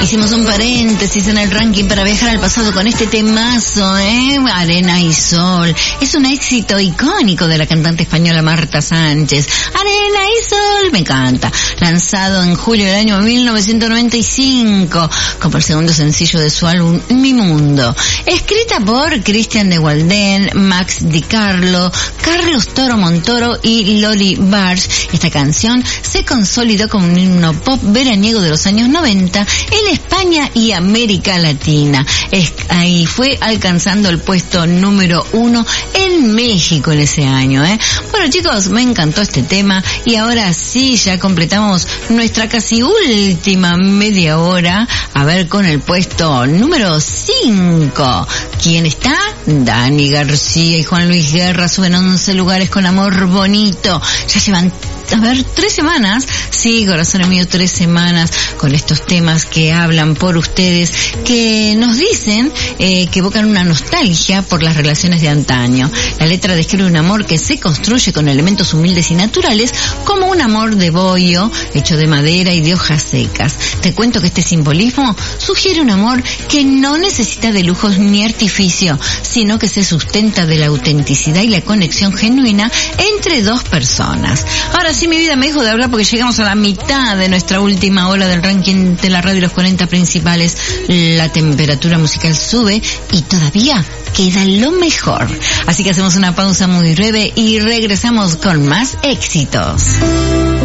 Hicimos un paréntesis en el ranking para viajar al pasado con este temazo, Arena y Sol. Es un éxito icónico de la cantante española Marta Sánchez. Arena y Sol, me encanta. Lanzado en julio del año 1995 como el segundo sencillo de su álbum Mi Mundo. Escrita por Cristian de Walden, Max Di Carlo, Carlos Toro Montoro y Loli Barge. Esta canción se consolidó como un himno pop veraniego de los años 90 en España y América Latina. Ahí fue alcanzando el puesto número 1 en México en ese año, Bueno, chicos, me encantó este tema y ahora sí, ya completamos nuestra casi última media hora. A ver, con el puesto número 5. ¿Quién está? Dani García y Juan Luis Guerra suben 11 lugares con Amor Bonito. Ya llevan 3 semanas, sí, corazones míos, 3 semanas con estos temas que hablan por ustedes, que nos dicen que evocan una nostalgia por las relaciones de antaño. La letra describe un amor que se construye con elementos humildes y naturales, como un amor de bollo, hecho de madera y de hojas secas. Te cuento que este simbolismo sugiere un amor que no necesita de lujos ni artificio, sino que se sustenta de la autenticidad y la conexión genuina entre dos personas. Ahora sí, mi vida, me dejo de hablar porque llegamos a la mitad de nuestra última hora del ranking de la radio, los 40 principales. La temperatura musical sube y todavía queda lo mejor. Así que hacemos una pausa muy breve y regresamos con más éxitos.